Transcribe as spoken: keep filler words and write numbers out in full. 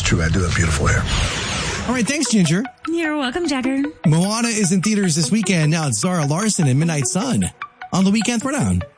true. I do have beautiful hair. All right, thanks, Ginger. You're welcome, Jacker. Moana is in theaters this weekend. Now it's Zara Larson and Midnight Sun on the Weekend Throwdown.